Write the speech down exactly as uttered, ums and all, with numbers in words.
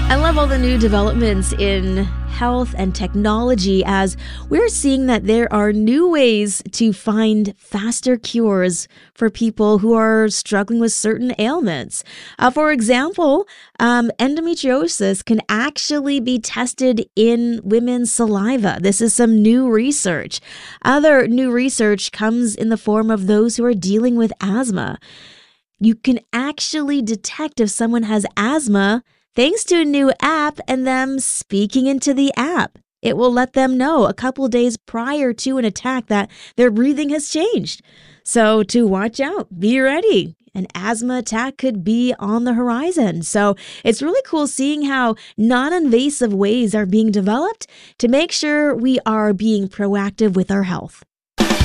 I love all the new developments in health and technology as we're seeing that there are new ways to find faster cures for people who are struggling with certain ailments. Uh, for example, um, endometriosis can actually be tested in women's saliva. This is some new research. Other new research comes in the form of those who are dealing with asthma. You can actually detect if someone has asthma thanks to a new app and them speaking into the app. It will let them know a couple days prior to an attack that their breathing has changed. So to watch out, be ready. An asthma attack could be on the horizon. So it's really cool seeing how non-invasive ways are being developed to make sure we are being proactive with our health.